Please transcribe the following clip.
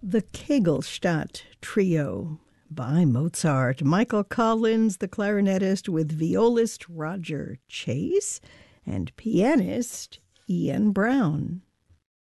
The Kegelstadt Trio by Mozart. Michael Collins, the clarinetist, with violist Roger Chase and pianist Ian Brown.